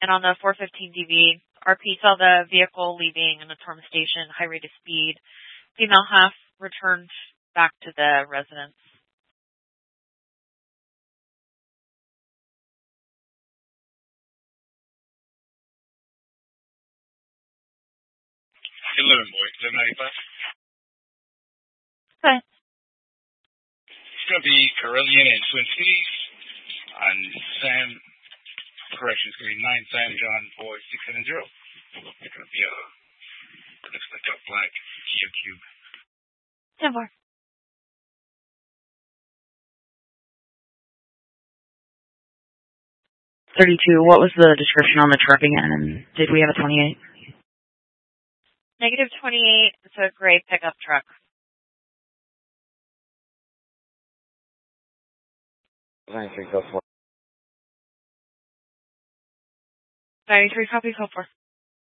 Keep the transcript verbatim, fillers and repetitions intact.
And on the four fifteen D B, R P saw the vehicle leaving an Atorma station, high rate of speed. Female half returned back to the residence. eleven boy, eleven ninety-five. Okay. It's going to be Carillion and Twin Cities on Sam, correction, it's going to be nine Sam John Boy six seven zero. It's going to be a, looks like a black Kia Cube. ten four. thirty-two, what was the description on the truck again, and did we have a twenty-eight? Negative twenty-eight, it's a gray pickup truck. ninety-three, code four. ninety-three, copy, code four.